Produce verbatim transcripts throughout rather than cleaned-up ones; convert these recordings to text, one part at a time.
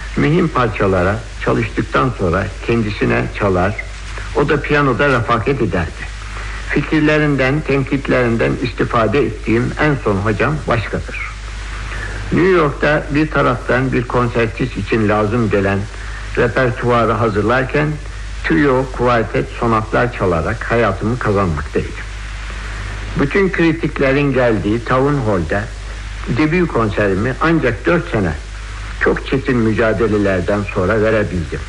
Mühim parçalara çalıştıktan sonra kendisine çalar, o da piyanoda refakat ederdi. Fikirlerinden, tenkitlerinden istifade ettiğim en son hocam başkadır. New York'ta bir taraftan bir konsertist için lazım gelen repertuarı hazırlarken trio, kuartet, sonatlar çalarak hayatımı kazanmaktaydım. Bütün kritiklerin geldiği Town Hall'da debut konserimi ancak dört sene çok çetin mücadelelerden sonra verebildim.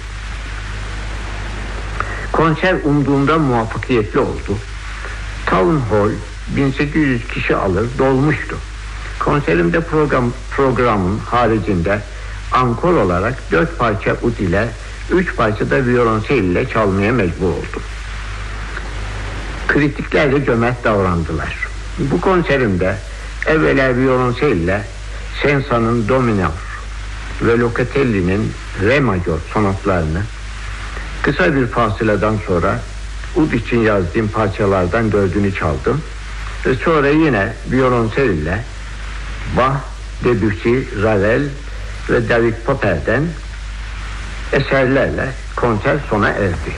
Konser umduğumdan muvaffakiyetli oldu. Town Hall bin sekiz yüz kişi alır dolmuştu. Konserimde program, programın haricinde ankor olarak dört parça ud ile üç parça da violonsel ile çalmaya mecbur oldum. Kritikler de cömert davrandılar. Bu konserimde evvela violonsel ile Sensa'nın Do minör ve Locatelli'nin Re majör sonatlarını, kısa bir fasıleden sonra ud için yazdığım parçalardan dördünü çaldım ve sonra yine violonsel ile Bach, Debussy, Ravel ve David Popper'den eserlerle konser sona erdi.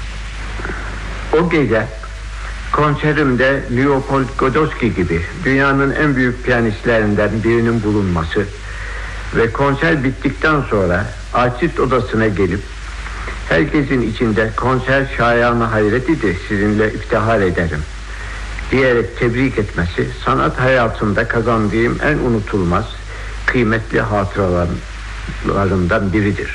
O gece konserimde Leopold Godowski gibi dünyanın en büyük piyanistlerinden birinin bulunması ve konser bittikten sonra artist odasına gelip herkesin içinde konser şayanı hayretidir, sizinle iftihar ederim diyerek tebrik etmesi sanat hayatımda kazandığım en unutulmaz kıymetli hatıralarımdan biridir.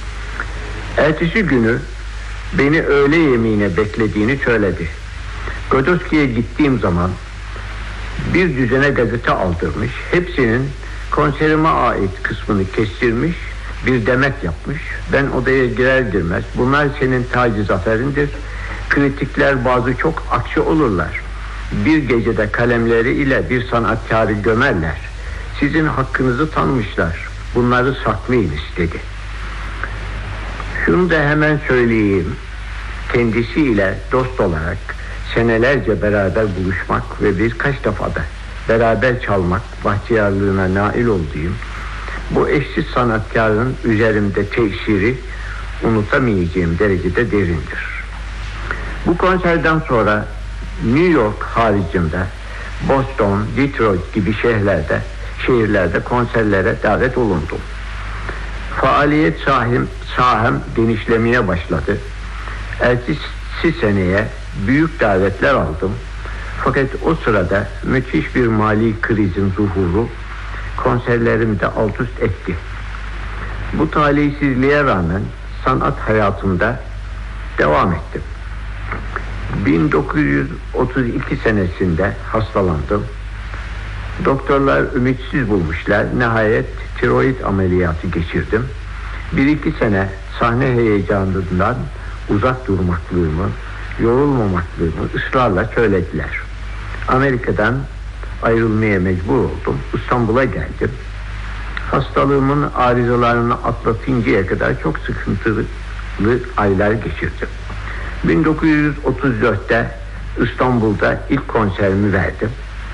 Ertesi günü beni öğle yemeğine beklediğini söyledi. Godowski'ye gittiğim zaman bir düzene gazete aldırmış, hepsinin konserime ait kısmını kestirmiş, bir demet yapmış. Ben odaya girer girmez, bunlar senin tacı zaferindir, kritikler bazı çok aksi olurlar, bir gecede kalemleri ile bir sanatkarı gömerler, sizin hakkınızı tanımışlar, bunları saklayınız dedi. Şunu da hemen söyleyeyim, kendisiyle dost olarak senelerce beraber buluşmak ve birkaç defa da beraber çalmak bahtiyarlığına nail olduğum bu eşsiz sanatkarın üzerimde tesiri unutamayacağım derecede derindir. Bu konserden sonra New York haricinde Boston, Detroit gibi şehirlerde şehirlerde konserlere davet olundum. Faaliyet sahim, sahem genişlemeye başladı. Ertesi seneye büyük davetler aldım. Fakat o sırada müthiş bir mali krizin zuhuru konserlerimi de alt üst etti. Bu talihsizliğe rağmen sanat hayatımda devam ettim. bin dokuz yüz otuz iki senesinde hastalandım. Doktorlar ümitsiz bulmuşlar. Nihayet tiroid ameliyatı geçirdim. Bir iki sene sahne heyecanından uzak durmaklığımı, yorulmamaklığımı ısrarla söylediler. Amerika'dan ayrılmaya mecbur oldum. İstanbul'a geldim. Hastalığımın arızalarını atlatıncaya kadar çok sıkıntılı aylar geçirdim. bin dokuz yüz otuz dörtte İstanbul'da ilk konserimi verdim.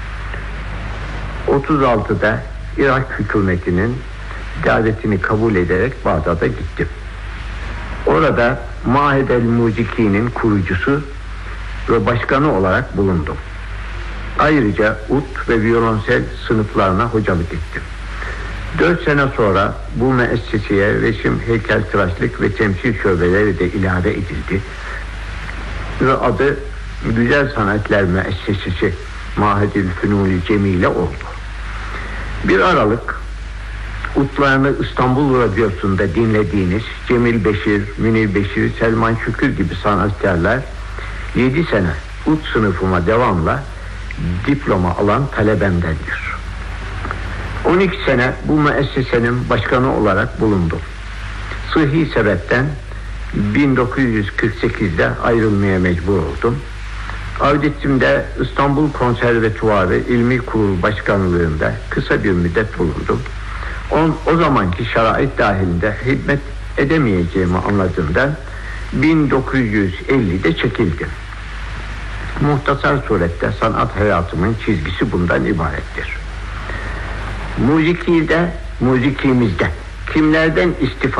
otuz altıda Irak hükümetinin davetini kabul ederek Bağdat'a gittim. Orada Mahed el-Musiki'nin kurucusu ve başkanı olarak bulundum. Ayrıca ut ve violonsel sınıflarına hocalık ettim. Dört sene sonra bu müesseseye resim, heykeltıraşlık ve temsil şubeleri de ilave edildi ve adı Güzel Sanatlar Müessesesi Mahedül Fünun-i Cemile oldu. bir Aralık utlarını İstanbul Radyosu'nda dinlediğiniz Cemil Beşir, Münir Beşir, Selman Şükür gibi sanatkarlar yedi sene ut sınıfıma devamla diploma alan talebemdendir. on iki sene bu müessesenin başkanı olarak bulundum. Sıhhi sebepten bin dokuz yüz kırk sekizde ayrılmaya mecbur oldum. Avdetim'de İstanbul Konservatuvarı İlmi Kurul Başkanlığında kısa bir müddet bulundum. On, o zamanki şerait dahilinde hizmet edemeyeceğimi anladığımdan bin dokuz yüz ellide çekildim. Muhtasar surette sanat hayatımın çizgisi bundan ibarettir. Müzikide, müzikimizde kimlerden istifade